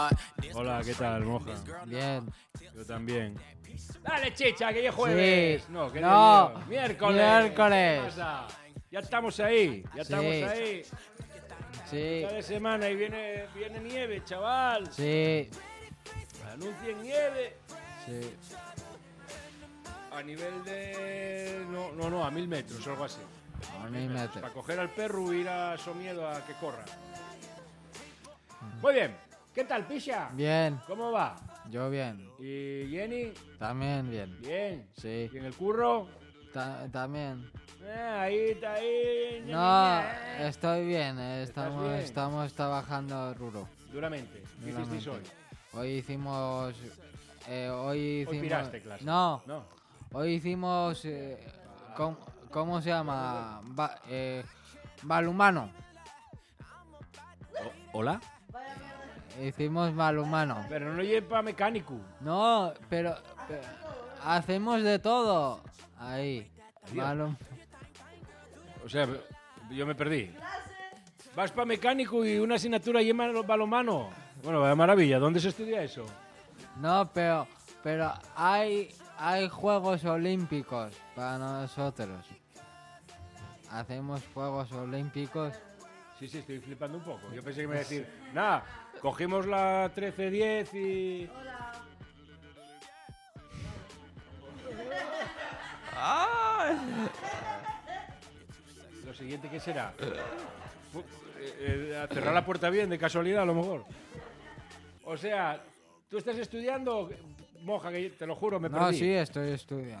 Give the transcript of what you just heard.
Hola, ¿qué tal, Moja? Bien. Yo también. Dale, chicha, que ya es jueves. Sí. No, que No. Miércoles. Miércoles. ¿Qué pasa? Ya estamos ahí. Ya Sí. estamos ahí. Sí. Cada semana y viene nieve, chaval. Sí. Anuncien nieve. Sí. A nivel de... No, a 1000 metros o algo así. A mí me Para coger al perro y ir a Somiedo a que corra. Muy bien. ¿Qué tal, Pisha? Bien. ¿Cómo va? Yo bien. ¿Y Jenny? También bien. Bien. Sí. ¿Y en el curro? También. Ahí está ahí. No, estoy bien. ¿Estás bien? Estamos trabajando ruro. Duramente. ¿Qué hicisteis hoy? Hoy hicimos. Hoy piraste clase. No. No. Hoy hicimos. ¿Cómo se llama? Balhumano. ¿Hola? Hicimos balhumano. Pero no lleva mecánico. No, pero hacemos de todo. Ahí. Tío. O sea, yo me perdí. Vas para mecánico y una asignatura lleva balonmano. Bueno, vaya maravilla. ¿Dónde se estudia eso? No, pero hay Juegos Olímpicos para nosotros. Hacemos Juegos Olímpicos. Sí, estoy flipando un poco. Yo pensé que me iba a decir, nada, cogimos la 1310 y... Lo siguiente, ¿qué será? Cerrar la puerta bien, de casualidad, a lo mejor. O sea, ¿tú estás estudiando? Moja, que te lo juro, me No, perdí. sí, estoy estudiando.